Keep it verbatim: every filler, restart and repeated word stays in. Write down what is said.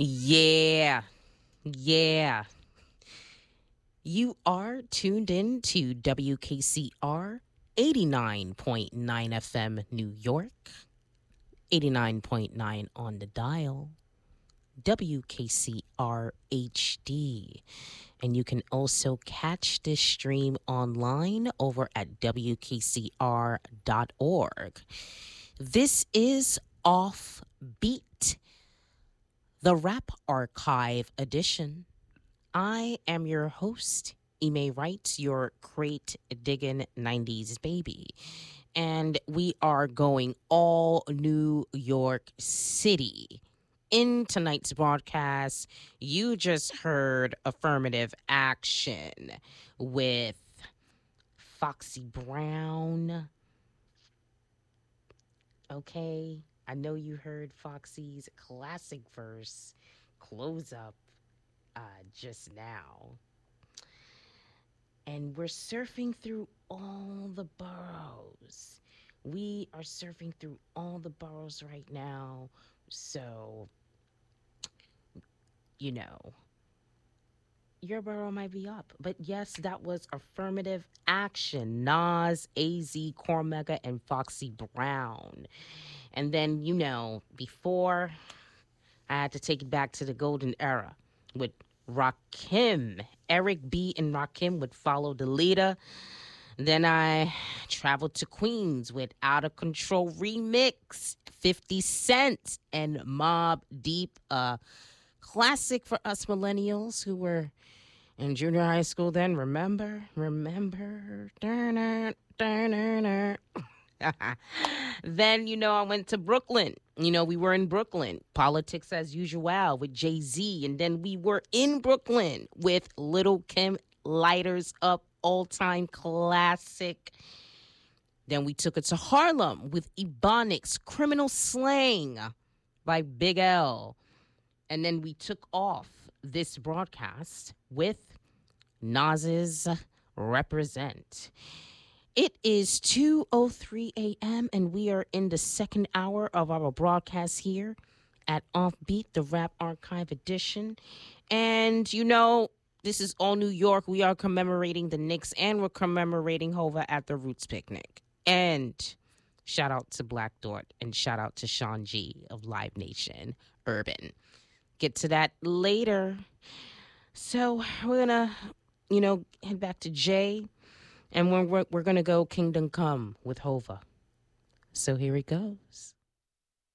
Yeah, yeah. You are tuned in to W K C R eighty-nine point nine F M New York, eighty-nine point nine on the dial, W K C R H D. And you can also catch this stream online over at W K C R dot org. This is Offbeat, the Rap Archive edition. I am your host, Ime Wright, your crate digging nineties baby. And we are going all New York City. In tonight's broadcast, you just heard Affirmative Action with Foxy Brown. Okay, I know you heard Foxy's classic verse, Close Up, uh, just now. And we're surfing through all the boroughs. We are surfing through all the boroughs right now. So, you know, your borough might be up. But yes, that was Affirmative Action. Nas, A Z, Cormega, and Foxy Brown. And then, you know, before, I had to take it back to the golden era with Rakim. Eric B. and Rakim would follow the leader. Then I traveled to Queens with Out of Control Remix, fifty Cent, and Mob Deep. A classic for us millennials who were in junior high school then. Remember? Remember? Dun-dun, dun-dun-dun. Then, you know, I went to Brooklyn. You know, we were in Brooklyn. Politics as Usual with Jay-Z. And then we were in Brooklyn with Little Kim, Lighters Up, all-time classic. Then we took it to Harlem with Ebonics, Criminal Slang by Big L. And then we took off this broadcast with Nas's Represent. It is two oh three a.m. and we are in the second hour of our broadcast here at Offbeat, the Rap Archive edition. And, you know, this is all New York. We are commemorating the Knicks and we're commemorating Hova at the Roots Picnic. And shout out to Black Dot and shout out to Sean G of Live Nation Urban. Get to that later. So we're going to, you know, head back to Jay. And we're, we're, we're going to go Kingdom Come with Hova. So here it goes.